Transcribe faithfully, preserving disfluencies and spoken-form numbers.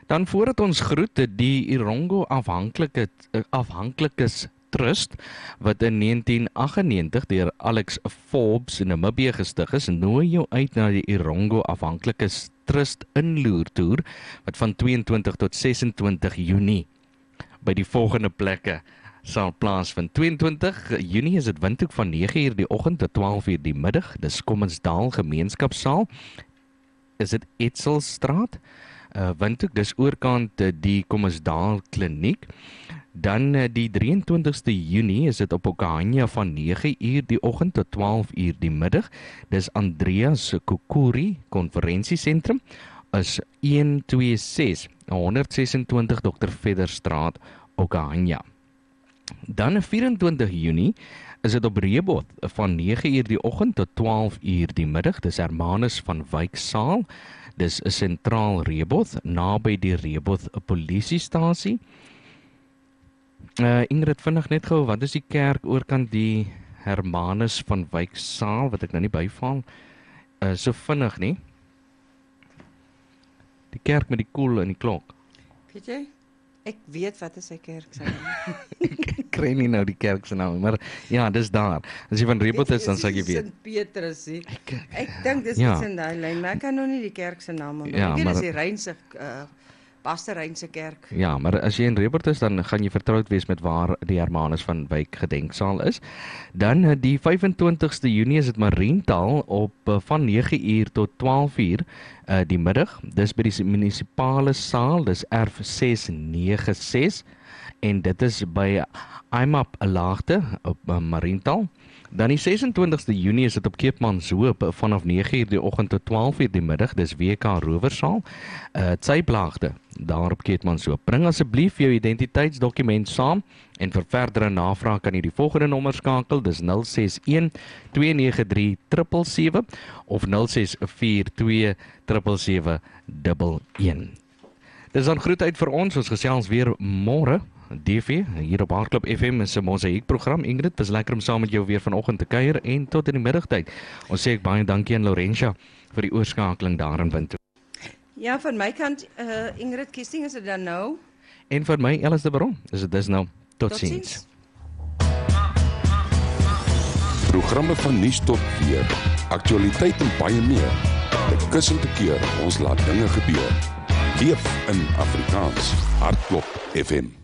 Dan voordat ons groet, die Irongo afhanklike, afhanklikes Trust, wat in negentien aggennegentig deur Alex Forbes in Namibië gestig is, nooi jou uit na die Irongo afhanklikes Trust inloertoer, wat van tweeëntwintig tot sesentwintig Junie by die volgende plekke sal plaasvind. tweeëntwintig Junie is dit Windhoek van nege uur die oggend tot twaalf uur die middag. Dis Kommersdal Gemeenskapssaal. Is dit Etselstraat? Uh, Windhoek, dis oorkant uh, die Kommersdal Kliniek. Dan uh, die drieëntwintigste Junie is dit op Okahanya van nege uur die oggend tot twaalf uur die middag. Dis Andreas Kukuri Konferensiesentrum is een twee ses honderd sesentwintig Dokter Vedderstraat, Okahanya. Dan vyf-en-twintig Junie is dit op Rehoboth van nege uur die oggend tot twaalf uur die middag. Dis Hermanus van Wyk Saal. Dis 'n sentraal Rehoboth, naby die Rehoboth polisiestasie. Uh, Ingrid, vinnig net gou, wat is die kerk oorkant die Hermanus van Wyk Saal, wat ek nou nie byval? Uh, so vinnig nie. Die kerk met die koel en die klok. Weet jy? Ek weet wat is sy kerk se naam. Ek kry nie nou die kerk se naam, maar ja, dis daar. As jy van Rehoboth is, dan sal jy weet. Sint Petrus, he. Ek, Ek dink dis ja. iets in daai lyn, maar ek kan nou nie die kerk se naam onthou. Ja, Ek weet maar- dis die Reinse uh, Pastor Reinse kerk. Ja, maar as jy in Rehoboth is, dan gaan jy vertroud wees met waar die Hermanus van Wyk gedenksaal is. Dan uh, die vyf-en-twintigste Junie is dit Mariental op uh, van nege uur tot twaalf uur uh, die middag. Dis by die munisipale saal, dis erf ses nege ses en dit is by Imap Laagte op uh, Mariental. Dan die ses-en-twintigste Junie is dit op Keetmanshoop vanaf nege uur die oggend tot twaalf uur die middag. Dis W K Rowersaal. Uh, Tsyplaagte daar op Keetmanshoop. Bring asseblief jou identiteitsdokument saam en vir verdere navraag kan jy die volgende nommer skakel. Dis nul ses een twee nege drie sewe sewe sewe of nul ses vier twee sewe sewe sewe een. Dis dan groet uit vir ons. Ons gesels weer môre. D V, hier op Hardklop F M is 'n mosaïekprogram. Ingrid, was lekker om saam met jou weer vanoggend te kuier en tot in die middagtyd. Ons sê ek baie dankie aan Laurentia vir die oorskakeling daar in Windhoek. Ja, van my kant, uh, Ingrid Kissing is dit dan nou. En vir my, Alice de Baron, is dit dus nou. Tot ziens. Programme van nuus tot weer, aktualiteit en baie meer. Met kussend te keer, ons laat dinge gebeur. Leef in Afrikaans. Hardklop F M.